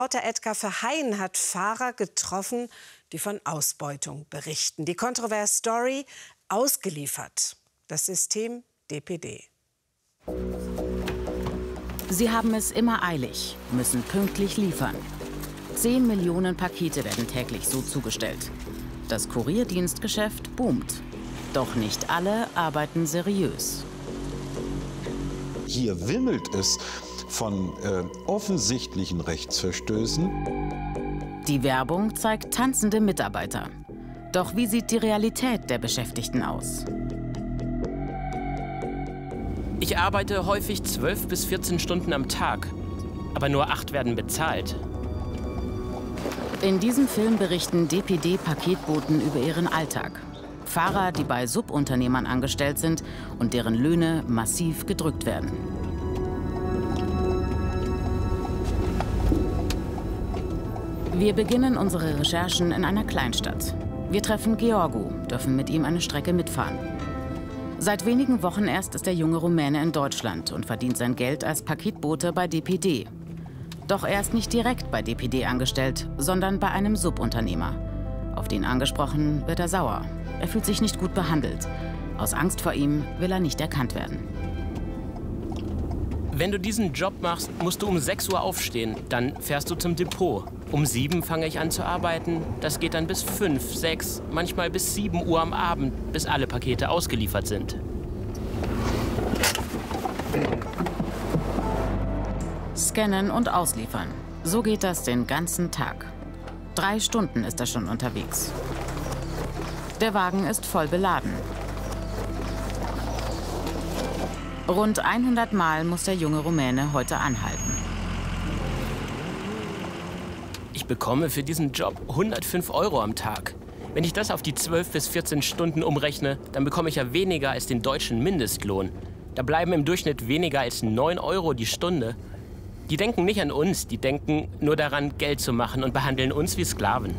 Reporter Edgar Verheyen hat Fahrer getroffen, die von Ausbeutung berichten. Die kontroverse Story: ausgeliefert. Das System DPD. Sie haben es immer eilig, müssen pünktlich liefern. 10 Millionen Pakete werden täglich so zugestellt. Das Kurierdienstgeschäft boomt. Doch nicht alle arbeiten seriös. Hier wimmelt es von offensichtlichen Rechtsverstößen. Die Werbung zeigt tanzende Mitarbeiter. Doch wie sieht die Realität der Beschäftigten aus? Ich arbeite häufig 12 bis 14 Stunden am Tag, aber nur 8 werden bezahlt. In diesem Film berichten DPD-Paketboten über ihren Alltag. Fahrer, die bei Subunternehmern angestellt sind und deren Löhne massiv gedrückt werden. Wir beginnen unsere Recherchen in einer Kleinstadt. Wir treffen Georgu, dürfen mit ihm eine Strecke mitfahren. Seit wenigen Wochen erst ist der junge Rumäne in Deutschland und verdient sein Geld als Paketbote bei DPD. Doch er ist nicht direkt bei DPD angestellt, sondern bei einem Subunternehmer. Auf den angesprochen wird er sauer. Er fühlt sich nicht gut behandelt. Aus Angst vor ihm will er nicht erkannt werden. Wenn du diesen Job machst, musst du um 6 Uhr aufstehen. Dann fährst du zum Depot. Um 7 fange ich an zu arbeiten. Das geht dann bis 5, 6, manchmal bis 7 Uhr am Abend, bis alle Pakete ausgeliefert sind. Scannen und ausliefern. So geht das den ganzen Tag. 3 Stunden ist er schon unterwegs. Der Wagen ist voll beladen. Rund 100 Mal muss der junge Rumäne heute anhalten. Ich bekomme für diesen Job 105 € am Tag. Wenn ich das auf die 12 bis 14 Stunden umrechne, dann bekomme ich ja weniger als den deutschen Mindestlohn. Da bleiben im Durchschnitt weniger als 9 € die Stunde. Die denken nicht an uns, die denken nur daran, Geld zu machen und behandeln uns wie Sklaven.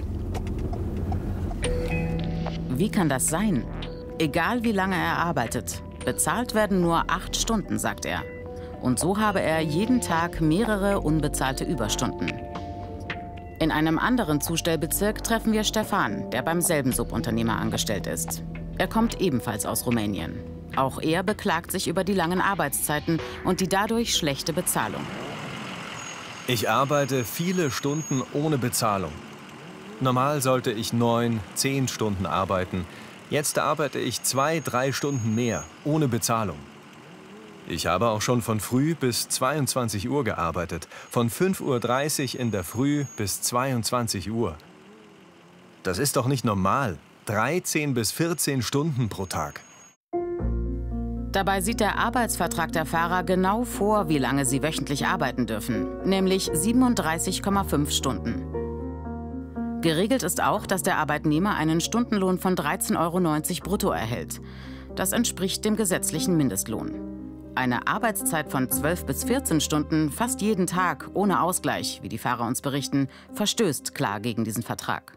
Wie kann das sein? Egal wie lange er arbeitet, bezahlt werden nur 8 Stunden, sagt er. Und so habe er jeden Tag mehrere unbezahlte Überstunden. In einem anderen Zustellbezirk treffen wir Stefan, der beim selben Subunternehmer angestellt ist. Er kommt ebenfalls aus Rumänien. Auch er beklagt sich über die langen Arbeitszeiten und die dadurch schlechte Bezahlung. Ich arbeite viele Stunden ohne Bezahlung. Normal sollte ich 9, 10 Stunden arbeiten. Jetzt arbeite ich 2, 3 Stunden mehr, ohne Bezahlung. Ich habe auch schon von früh bis 22 Uhr gearbeitet. Von 5:30 Uhr in der Früh bis 22 Uhr. Das ist doch nicht normal. 13 bis 14 Stunden pro Tag. Dabei sieht der Arbeitsvertrag der Fahrer genau vor, wie lange sie wöchentlich arbeiten dürfen, nämlich 37,5 Stunden. Geregelt ist auch, dass der Arbeitnehmer einen Stundenlohn von 13,90 € brutto erhält. Das entspricht dem gesetzlichen Mindestlohn. Eine Arbeitszeit von 12 bis 14 Stunden, fast jeden Tag, ohne Ausgleich, wie die Fahrer uns berichten, verstößt klar gegen diesen Vertrag.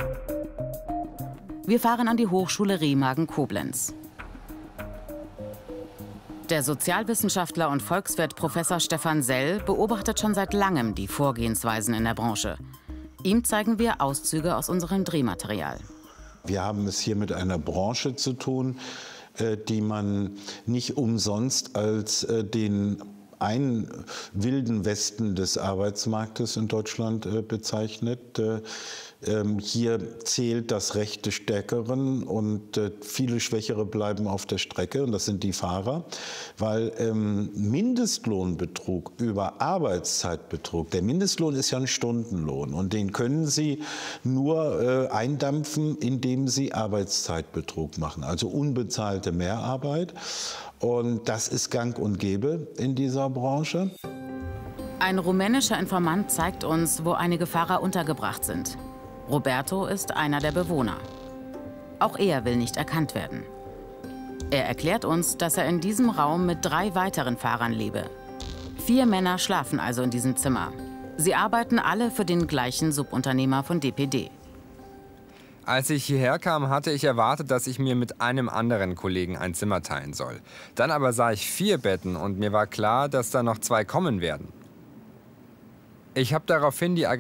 Wir fahren an die Hochschule Remagen-Koblenz. Der Sozialwissenschaftler und Volkswirt Professor Stefan Sell beobachtet schon seit langem die Vorgehensweisen in der Branche. Ihm zeigen wir Auszüge aus unserem Drehmaterial. Wir haben es hier mit einer Branche zu tun, die man nicht umsonst als den einen wilden Westen des Arbeitsmarktes in Deutschland bezeichnet. Hier zählt das Recht des Stärkeren und viele Schwächere bleiben auf der Strecke, und das sind die Fahrer, weil Mindestlohnbetrug über Arbeitszeitbetrug, der Mindestlohn ist ja ein Stundenlohn, und den können Sie nur eindampfen, indem Sie Arbeitszeitbetrug machen, also unbezahlte Mehrarbeit. Und das ist gang und gäbe in dieser Branche. Ein rumänischer Informant zeigt uns, wo einige Fahrer untergebracht sind. Roberto ist einer der Bewohner. Auch er will nicht erkannt werden. Er erklärt uns, dass er in diesem Raum mit 3 weiteren Fahrern lebe. 4 Männer schlafen also in diesem Zimmer. Sie arbeiten alle für den gleichen Subunternehmer von DPD. Als ich hierher kam, hatte ich erwartet, dass ich mir mit einem anderen Kollegen ein Zimmer teilen soll. Dann aber sah ich 4 Betten und mir war klar, dass da noch 2 kommen werden. Ich habe daraufhin die